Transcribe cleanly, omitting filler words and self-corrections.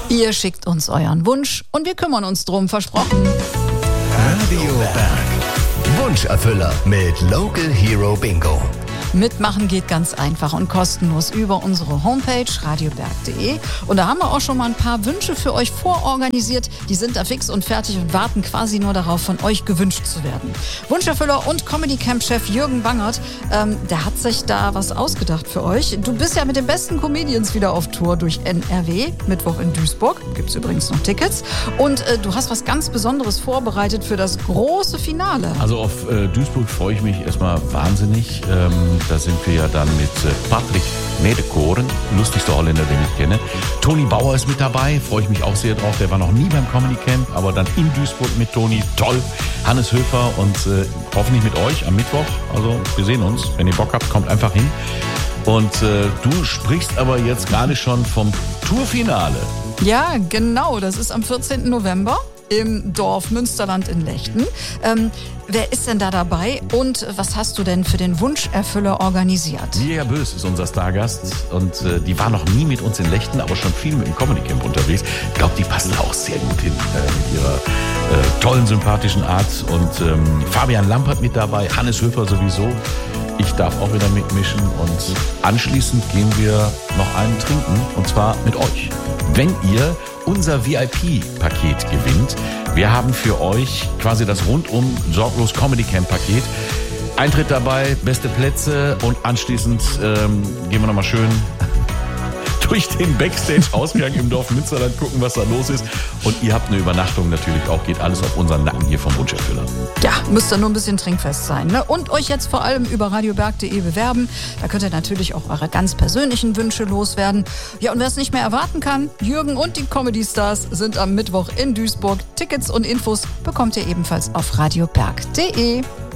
Ihr schickt uns euren Wunsch und wir kümmern uns drum, versprochen. Radio Berg. Wunscherfüller mit Local Hero Bingo. Mitmachen geht ganz einfach und kostenlos über unsere Homepage radioberg.de. Und da haben wir auch schon mal ein paar Wünsche für euch vororganisiert. Die sind da fix und fertig und warten quasi nur darauf, von euch gewünscht zu werden. Wunscherfüller und Comedy-Camp-Chef Jürgen Bangert, der hat sich da was ausgedacht für euch. Du bist ja mit den besten Comedians wieder auf Tour durch NRW, Mittwoch in Duisburg. Gibt's übrigens noch Tickets. Und du hast was ganz Besonderes vorbereitet für das große Finale. Also auf Duisburg freue ich mich erstmal wahnsinnig. Da sind wir ja dann mit Patrick Medekoren, lustigster Holländer, den ich kenne. Toni Bauer ist mit dabei, freue ich mich auch sehr drauf. Der war noch nie beim Comedy Camp, aber dann in Duisburg mit Toni, toll. Hannes Höfer und hoffentlich mit euch am Mittwoch. Also wir sehen uns. Wenn ihr Bock habt, kommt einfach hin. Und du sprichst aber jetzt gerade schon vom Tourfinale. Ja, genau. Das ist am 14. November. Im Dorf Münsterland in Lechten. Wer ist denn da dabei und was hast du denn für den Wunscherfüller organisiert? Mirja Bös ist unser Stargast und die war noch nie mit uns in Lechten, aber schon viel mit dem Comedy Camp unterwegs. Ich glaube, die passt da auch sehr gut hin mit ihrer tollen, sympathischen Art. Und Fabian Lampert mit dabei, Hannes Höfer sowieso. Ich darf auch wieder mitmischen und anschließend gehen wir noch einen trinken und zwar mit euch. Wenn ihr unser VIP-Paket gewinnt, wir haben für euch quasi das rundum sorglos Comedy Camp Paket. Eintritt dabei, beste Plätze und anschließend gehen wir nochmal schön durch den Backstage-Ausgang im Dorf Münsterland gucken, was da los ist. Und ihr habt eine Übernachtung natürlich auch, geht alles auf unseren Nacken hier vom Wunscherfüller. Ja, müsst ihr nur ein bisschen trinkfest sein, ne? Und euch jetzt vor allem über radioberg.de bewerben. Da könnt ihr natürlich auch eure ganz persönlichen Wünsche loswerden. Ja, und wer es nicht mehr erwarten kann, Jürgen und die Comedy-Stars sind am Mittwoch in Duisburg. Tickets und Infos bekommt ihr ebenfalls auf radioberg.de.